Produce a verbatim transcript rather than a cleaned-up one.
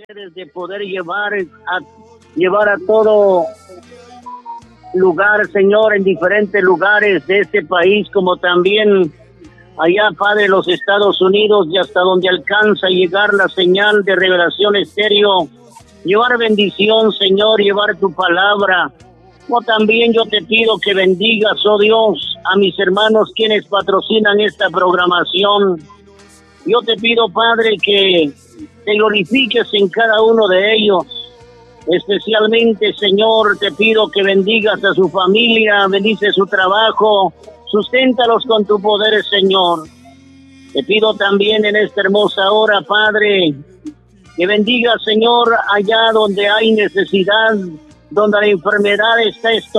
de poder llevar a llevar a todo lugar, Señor, en diferentes lugares de este país, como también allá, Padre, los Estados Unidos, y hasta donde alcanza a llegar la señal de Revelación Estéreo, llevar bendición, Señor, llevar tu palabra. Como también yo te pido que bendigas, oh Dios, a mis hermanos quienes patrocinan esta programación. Yo te pido, Padre, que te glorifiques en cada uno de ellos. Especialmente, Señor, te pido que bendigas a su familia, bendice su trabajo, susténtalos con tu poder, Señor. Te pido también en esta hermosa hora, Padre, que bendigas, Señor, allá donde hay necesidad, donde la enfermedad está